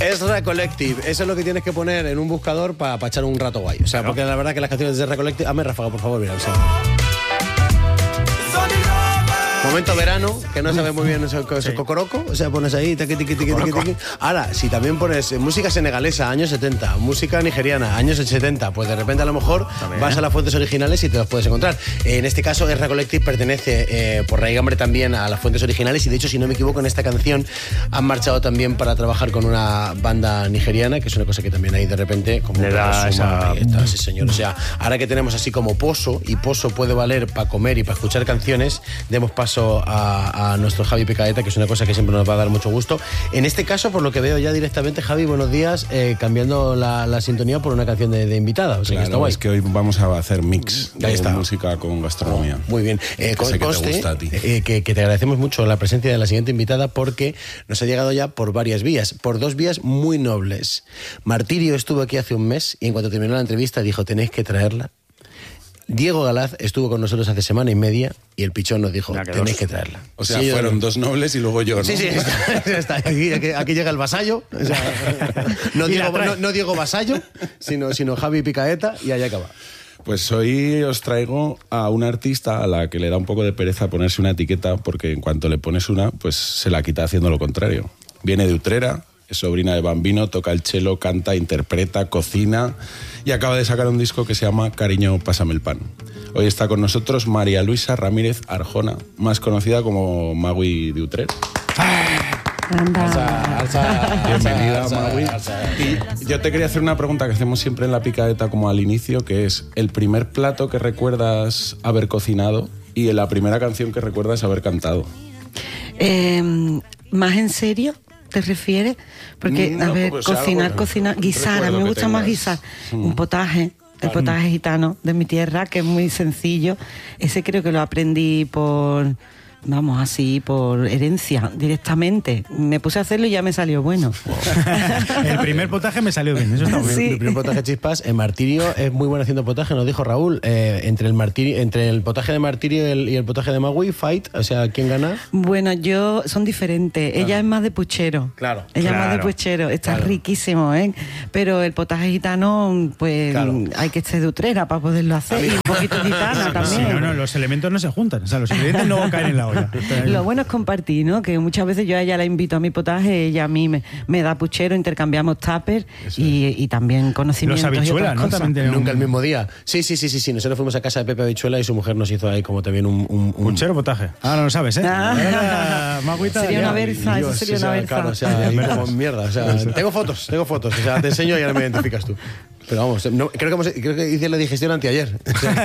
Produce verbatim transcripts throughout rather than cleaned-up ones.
Ezra Collective, eso es lo que tienes que poner en un buscador para pa echar un rato guay. O sea, porque la verdad que las canciones de Ezra Collective... Hazme ráfaga, por favor, mira, o sea... Momento verano, que no sabes muy bien eso, eso sí. Cocoroco, o sea, pones ahí, tiqui, tiqui, tiqui, tiqui, tiqui. Ahora, si también pones música senegalesa, años setenta, música nigeriana, años setenta, pues de repente a lo mejor también vas a las fuentes originales y te los puedes encontrar. En este caso, Ezra Collective pertenece eh, por raigambre también a las fuentes originales y de hecho, si no me equivoco, en esta canción han marchado también para trabajar con una banda nigeriana, que es una cosa que también hay de repente como le da esa... Está, sí, señor. O sea, ahora que tenemos así como pozo y pozo puede valer para comer y para escuchar canciones, demos paso A, a nuestro Javi Picaeta, que es una cosa que siempre nos va a dar mucho gusto. En este caso, por lo que veo ya directamente, Javi, buenos días, eh, cambiando la, la sintonía por una canción de, de invitada. O sea, claro, que está guay. Es que hoy vamos a hacer mix Ahí de está. música con gastronomía. Oh, muy bien. Eh, que sé que conste, te gusta a ti. Eh, que, que te agradecemos mucho la presencia de la siguiente invitada porque nos ha llegado ya por varias vías, por dos vías muy nobles. Martirio estuvo aquí hace un mes y en cuanto terminó la entrevista dijo, tenéis que traerla. Diego Galaz estuvo con nosotros hace semana y media y el pichón nos dijo, tenéis dos. que traerla. O sea, sí, fueron yo... dos nobles y luego yo, ¿no? Sí, sí, está, está. Aquí, aquí, aquí llega el vasallo. O sea, no, Diego, no, no Diego Vasallo, sino, sino Javi Picaeta y allá acaba. Pues hoy os traigo a una artista a la que le da un poco de pereza ponerse una etiqueta porque en cuanto le pones una, pues se la quita haciendo lo contrario. Viene de Utrera, es sobrina de Bambino, toca el cello, canta, interpreta, cocina y acaba de sacar un disco que se llama Cariño, pásame el pan. Hoy está con nosotros María Luisa Ramírez Arjona, más conocida como Magui de Utrera. Anda. Alza, alza, bienvenida, alza, Magui. Alza, alza. Y yo te quería hacer una pregunta que hacemos siempre en la Picaeta como al inicio, que es el primer plato que recuerdas haber cocinado y la primera canción que recuerdas haber cantado. Eh, ¿Más en serio te refieres? Porque, no, a ver, pues cocinar, cocinar, guisar, a mí me gusta tengas. más guisar. Mm. Un potaje, el potaje gitano de mi tierra, que es muy sencillo. Ese creo que lo aprendí por... Vamos, así, por herencia, directamente. Me puse a hacerlo y ya me salió bueno. El primer potaje me salió bien, eso está bien. Sí. Mi primer potaje chispas, en Martirio es muy bueno haciendo potaje, nos dijo Raúl. Eh, entre, el martirio, entre el potaje de Martirio y el, y el potaje de Magui, fight, o sea, ¿quién gana? Bueno, yo, son diferentes. Ella ah. es más de puchero. Claro. Ella claro. es más de puchero, está claro. riquísimo, ¿eh? Pero el potaje gitano, pues claro. hay que estar de Utrera para poderlo hacer. Y un poquito gitana también. Sí, no, no, los elementos no se juntan, o sea, los ingredientes no caen en la olla. Lo bueno es compartir, ¿no? Que muchas veces yo a ella la invito a mi potaje, ella a mí me, me da puchero, intercambiamos tupper y, y también conocimientos. Los habichuelas, ¿no? También Nunca un... el mismo día. Sí, sí, sí, sí, sí. Nosotros fuimos a casa de Pepe Habichuela y su mujer nos hizo ahí como también un... un, un... ¿Puchero o potaje? Ah, no lo sabes, ¿eh? Ah, Magüita, sería una versa, eso sería o sea, una versa. Claro, o sea, ahí como mierda. O sea, tengo fotos, tengo fotos. O sea, te enseño y ahora me identificas tú. Pero vamos, no, creo, que hemos, creo que hice la digestión anteayer.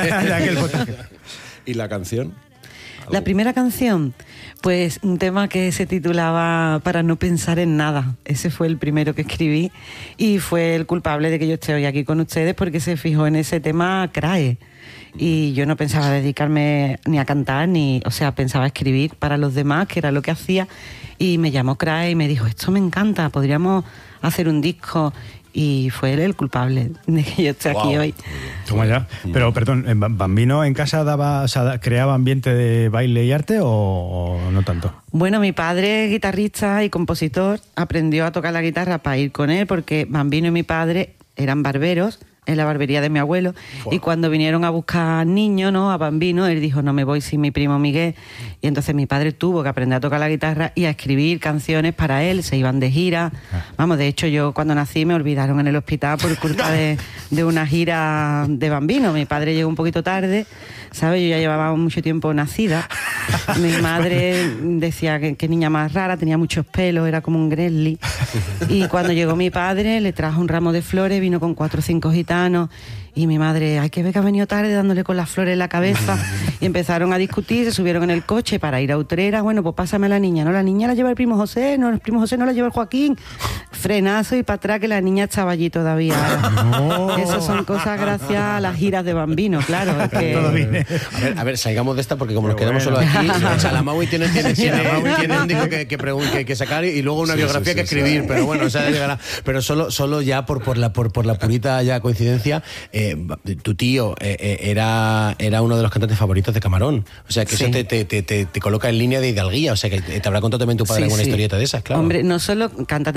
¿Y la canción? La primera canción, pues un tema que se titulaba Para no pensar en nada. Ese fue el primero que escribí y fue el culpable de que yo esté hoy aquí con ustedes porque se fijó en ese tema Crae. Y yo no pensaba dedicarme ni a cantar, ni, o sea, pensaba escribir para los demás, que era lo que hacía. Y me llamó Crae y me dijo, esto me encanta, podríamos hacer un disco. Y fue él el culpable de que yo esté aquí wow. hoy. Toma ya. Pero, perdón, ¿Bambino en casa daba, o sea, creaba ambiente de baile y arte o, o no tanto? Bueno, mi padre, guitarrista y compositor, aprendió a tocar la guitarra para ir con él porque Bambino y mi padre eran barberos en la barbería de mi abuelo. Wow. Y cuando vinieron a buscar niños, ¿no?, a Bambino, él dijo, no me voy sin mi primo Miguel. Y entonces mi padre tuvo que aprender a tocar la guitarra y a escribir canciones para él. Se iban de gira. Ah. Vamos, de hecho, yo cuando nací me olvidaron en el hospital por culpa de, de una gira de Bambino. Mi padre llegó un poquito tarde, ¿sabes? Yo ya llevaba mucho tiempo nacida. Mi madre decía que, que niña más rara, tenía muchos pelos, era como un Gremlin. Y cuando llegó mi padre, le trajo un ramo de flores, vino con cuatro o cinco gitanos. Y mi madre, hay que ver que ha venido tarde dándole con las flores en la cabeza. Y empezaron a discutir, se subieron en el coche para ir a Utrera. Bueno, pues pásame a la niña. No, la niña la lleva el primo José, no, el primo José no la lleva el Joaquín. Frenazo y para atrás que la niña estaba allí todavía. No. Esas son cosas gracias a las giras de Bambino, claro. Es que... Todo viene. A ver, a ver, salgamos de esta porque como Pero nos quedamos bueno. solo aquí, o sea, la Maui tiene, tiene, tiene, tiene un disco que, que, que, que sacar y luego una sí, biografía sí, sí, que escribir. Sí. Pero bueno, o sea, llegará. Pero solo, solo ya por, por, la, por, por la purita ya coincidencia, eh, tu tío eh, eh, era, era uno de los cantantes favoritos de Camarón. O sea, que sí. eso te, te, te, te, te coloca en línea de hidalguía. O sea, que te habrá contado también tu padre sí, alguna sí. historieta de esas, claro. Hombre, no solo cantante favorito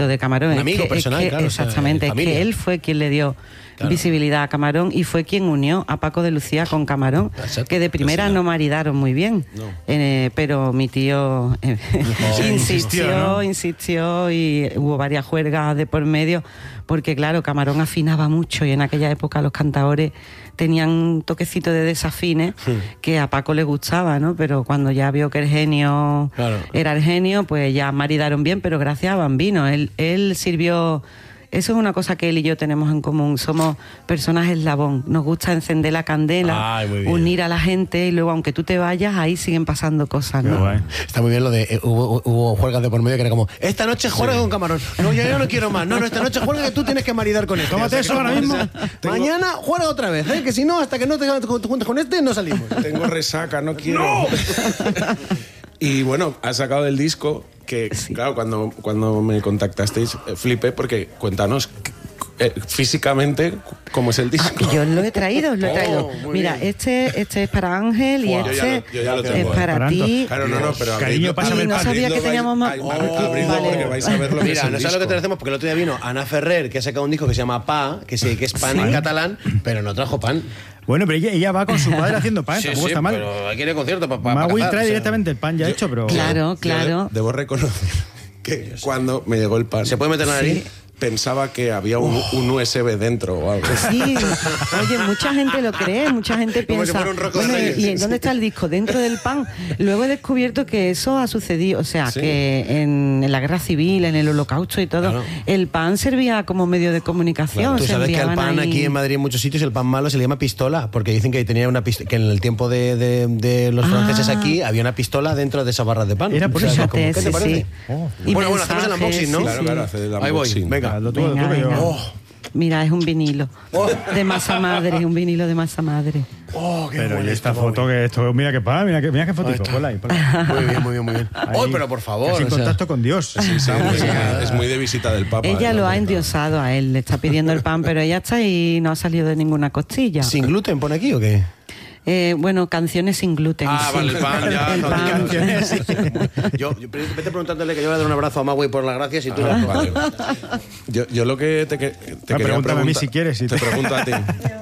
mérito de Camarón. Un es amigo que, personal, es que, claro. Exactamente, O sea, es que él fue quien le dio claro. visibilidad a Camarón y fue quien unió a Paco de Lucía con Camarón, Exacto. que de primera no maridaron muy bien, no. eh, pero mi tío eh, no, insistió, ¿no? insistió y hubo varias juergas de por medio, porque claro, Camarón afinaba mucho y en aquella época los cantaores tenían un toquecito de desafines sí. que a Paco le gustaba, ¿no? Pero cuando ya vio que el genio claro. era el genio, pues ya maridaron bien, pero gracias a Bambino. Él, él sirvió... Eso es una cosa que él y yo tenemos en común. Somos personas eslabón. Nos gusta encender la candela, Ay, unir a la gente y luego, aunque tú te vayas, ahí siguen pasando cosas, ¿no? Bueno. Está muy bien lo de... Eh, hubo, hubo juergas de por medio que era como, esta noche juega sí. con Camarón. No, yo, yo no quiero más. No, no, esta noche juega que tú tienes que maridar con este. Tómate o sea, eso ahora mismo. Tengo... Mañana juega otra vez, ¿eh? Que si no, hasta que no te juntes con este, no salimos. Tengo resaca, no quiero... ¡No! Y bueno, has sacado del disco... Que, sí. claro, cuando, cuando me contactasteis, eh, flipé porque cuéntanos eh, físicamente cómo es el disco. Ah, yo lo he traído, lo he traído. Oh, Mira, este, este es para Ángel y wow. este yo ya lo, yo ya lo tengo, es para eh. ti. Claro, no, no, pero cariño, pásame el no sabía que teníamos más. Oh, abridlo vale. porque vais a ver lo que Mira, es el no sabes lo que te hacemos porque el otro día vino Ana Ferrer, que ha sacado un disco que se llama Pa, que, sí, que es pan ¿Sí? en catalán, pero no trajo pan. Bueno, pero ella, ella va con su padre haciendo pan, sí, tampoco sí, está mal. Pero aquí en el concierto para pa, Magui pa trae o sea, directamente el pan ya yo, hecho, pero... Claro, claro. Debo reconocer que cuando me llegó el pan... ¿Se puede meter en la nariz? Sí. Pensaba que había un, oh. un U S B dentro o algo. Sí, oye, mucha gente lo cree, mucha gente piensa, si bueno, ¿y en dónde está el disco? Dentro del pan. Luego he descubierto que eso ha sucedido, o sea, sí. que en, en la guerra civil, en el holocausto y todo, claro. el pan servía como medio de comunicación. Claro. Tú sabes que el pan ahí... aquí en Madrid en muchos sitios, el pan malo se le llama pistola, porque dicen que tenía una pistola, que en el tiempo de, de, de los franceses ah. aquí había una pistola dentro de esas barras de pan. Era por o sea, eso. ¿Qué te parece? Sí. Oh. Bueno, bueno, hacemos el unboxing, ¿no? Sí, claro, claro, hacer el unboxing. Ahí voy, venga. Lo tuyo, venga, venga. Oh. Mira, es un vinilo oh. de masa madre, es un vinilo de masa madre. Oh, qué pero y esta foto que esto, mira qué pa, mira qué, mira qué fotito, oh, ponla ahí, ponla. Muy bien, muy bien, muy bien. Oh, pero por favor. Sin o sea, contacto con Dios. Sí, sí, es, es muy de visita del Papa. Ella lo ha endiosado a él, le está pidiendo el pan, pero ella está y no ha salido de ninguna costilla. ¿Sin gluten pone aquí o qué? Eh, bueno, canciones sin gluten. Ah, sí. vale, el pan, ya. El no, pan. Canciones, sí. yo, yo, vete preguntándole que yo voy a dar un abrazo a Magui por las gracias y tú... Ah, vale. yo, yo lo que te, te ah, quería preguntar... a mí si quieres. Si te, te pregunto a ti.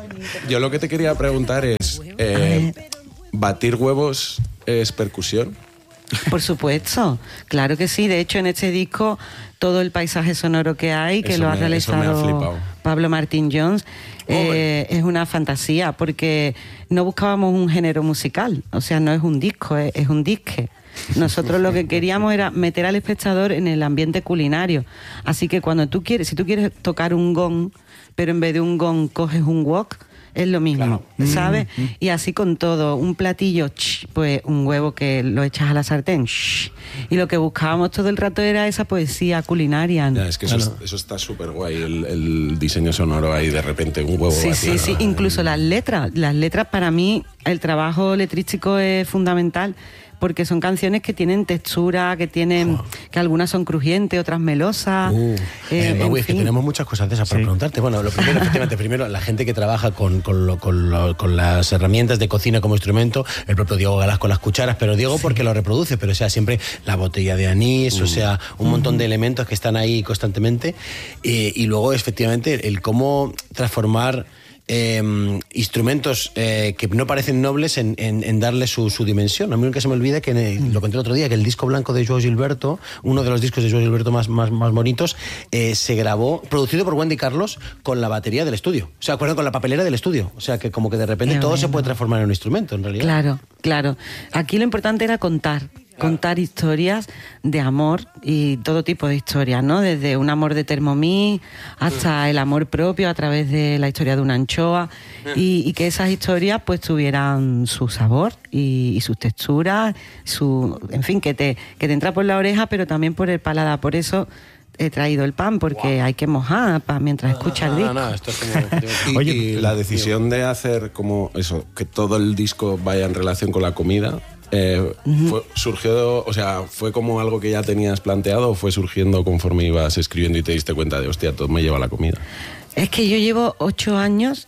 Yo lo que te quería preguntar es... Eh, ¿batir huevos es percusión? Por supuesto, claro que sí. De hecho, en este disco, todo el paisaje sonoro que hay, que eso lo ha me, realizado Pablo Martín Jones, eh, es una fantasía, porque no buscábamos un género musical. O sea, no es un disco, es, es un disque. Nosotros lo que queríamos era meter al espectador en el ambiente culinario. Así que cuando tú quieres, si tú quieres tocar un gong, pero en vez de un gong coges un wok, es lo mismo, claro. ¿sabes? Mm, mm. Y así con todo, un platillo, ch, pues un huevo que lo echas a la sartén, ch, y lo que buscábamos todo el rato era esa poesía culinaria, ¿no? Ya, es que eso, claro. es, eso está súper guay, el, el diseño sonoro ahí, de repente un huevo. Sí, sí, sí, incluso las letras, las letras para mí, el trabajo letrístico es fundamental, porque son canciones que tienen textura, que tienen oh. que algunas son crujientes, otras melosas. Uh, eh, eh, Magui, es que tenemos muchas cosas de esas para sí. preguntarte. Bueno, lo primero, efectivamente, primero, la gente que trabaja con, con, lo, con, lo, con las herramientas de cocina como instrumento, el propio Diego Galás con las cucharas, pero Diego sí. porque lo reproduce, pero o sea, siempre la botella de anís, uh. o sea, un uh-huh. montón de elementos que están ahí constantemente. Eh, y luego, efectivamente, el cómo transformar... Eh, instrumentos eh, que no parecen nobles en, en, en darle su, su dimensión. A mí nunca se me olvida que, eh, lo conté el otro día, que el disco blanco de Joao Gilberto, uno de los discos de Joao Gilberto más, más, más bonitos, eh, se grabó, producido por Wendy Carlos, con la batería del estudio. O sea, con la papelera del estudio. O sea, que como que de repente Qué todo bueno. se puede transformar en un instrumento, en realidad. Claro, claro. Aquí lo importante era contar. Contar historias de amor y todo tipo de historias, ¿no? Desde un amor de Thermomix hasta el amor propio a través de la historia de una anchoa y, y que esas historias pues tuvieran su sabor y, y sus texturas, su, en fin, que te, que te entra por la oreja pero también por el paladar. Por eso he traído el pan, porque wow. hay que mojar pa, mientras escucha el disco. No, no, esto es como... y, Oye, y la decisión de hacer como eso, que todo el disco vaya en relación con la comida... Eh, uh-huh. fue, surgió, o sea, ¿fue como algo que ya tenías planteado o fue surgiendo conforme ibas escribiendo y te diste cuenta de, hostia, todo me lleva a la comida? Es que yo llevo ocho años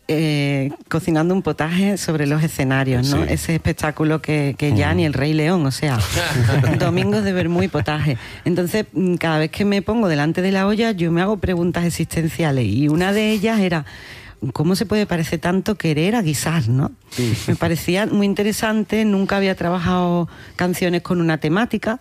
eh, cocinando un potaje sobre los escenarios, ¿no? Sí. Ese espectáculo que, que ya ni el Rey León, o sea, domingos de vermú y potaje. Entonces, cada vez que me pongo delante de la olla, yo me hago preguntas existenciales y una de ellas era: ¿cómo se puede parecer tanto querer a guisar, no? Sí. Me parecía muy interesante, nunca había trabajado canciones con una temática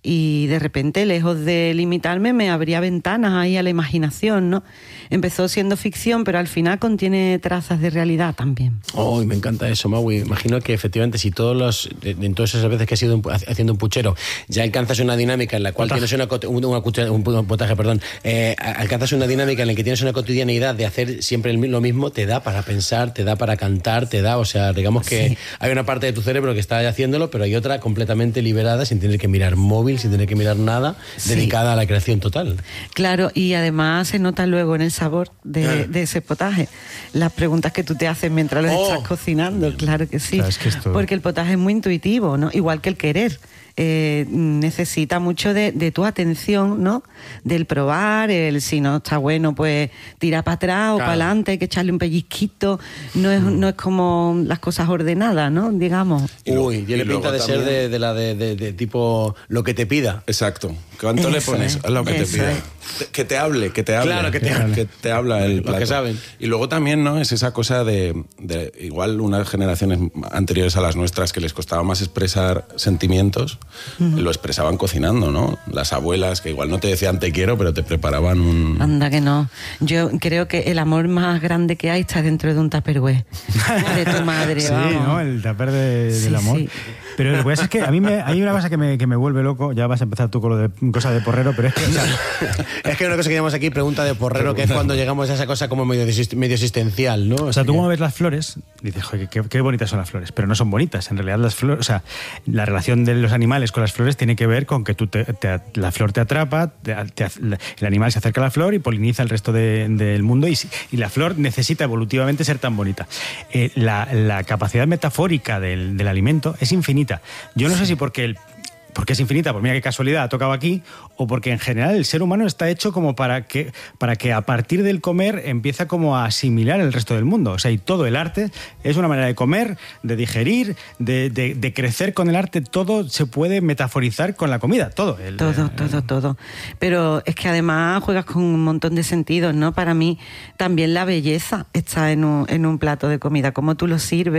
y de repente, lejos de limitarme, me abría ventanas ahí a la imaginación, ¿no? Empezó siendo ficción, pero al final contiene trazas de realidad también. Oh, me encanta eso, Maui. Imagino que efectivamente si todos los, en todas esas veces que has ido un, haciendo un puchero, ya alcanzas una dinámica en la cual potaje. tienes una, una, una, un potaje, perdón, eh, alcanzas una dinámica en la que tienes una cotidianidad de hacer siempre lo mismo, te da para pensar, te da para cantar, te da, o sea, digamos que sí. hay una parte de tu cerebro que está haciéndolo, pero hay otra completamente liberada, sin tener que mirar móvil, sin tener que mirar nada, sí. dedicada a la creación total. Claro, y además se nota luego en el sabor de, ah. de ese potaje. Las preguntas que tú te haces mientras lo oh. estás cocinando, claro que sí. Claro, es que esto... Porque el potaje es muy intuitivo, ¿no? Igual que el querer. Eh, necesita mucho de, de tu atención, ¿no? Del probar, el si no está bueno, pues tira para atrás o claro. para adelante, hay que echarle un pellizquito. No es, mm. no es como las cosas ordenadas, ¿no? Digamos. Uy, tiene pinta de también... ser de, de la de, de, de tipo lo que te pida. Exacto. ¿Cuánto eso le pones es, a lo que te pida? Es. Que te hable, que te hable. Claro, que te hable. Que te habla el plato. Lo que saben. Y luego también, ¿no? Es esa cosa de, de igual unas generaciones anteriores a las nuestras que les costaba más expresar sentimientos. Uh-huh. Lo expresaban cocinando, ¿no? Las abuelas que igual no te decían te quiero, pero te preparaban un... Anda que no. Yo creo que el amor más grande que hay está dentro de un tupperware. De tu madre, sí, vamos. ¿no? El tupper de, sí, del amor. Sí. Pero lo que pasa es que a mí me, hay una cosa que me, que me vuelve loco. Ya vas a empezar tú con lo de cosa de porrero, pero es que... O sea, es que hay una cosa que llamamos aquí pregunta de porrero, que es cuando llegamos a esa cosa como medio, medio existencial, ¿no? O sea, tú cuando ves las flores, dices, joder, qué, qué bonitas son las flores, pero no son bonitas. En realidad las flores, o sea, la relación de los animales con las flores tiene que ver con que tú te, te, la flor te atrapa, te, te, el animal se acerca a la flor y poliniza el resto de, del mundo y, y la flor necesita evolutivamente ser tan bonita. Eh, la, la capacidad metafórica del, del alimento es infinita. Yo no sé si porque el porque es infinita, pues mira qué casualidad ha tocado aquí, o porque en general el ser humano está hecho como para que, para que a partir del comer empieza como a asimilar el resto del mundo. O sea, y todo el arte es una manera de comer, de digerir, de, de, de crecer con el arte. Todo se puede metaforizar con la comida, todo. El, todo, el, todo, todo. Pero es que además juegas con un montón de sentidos, ¿no? Para mí también la belleza está en un, en un plato de comida, cómo tú lo sirves.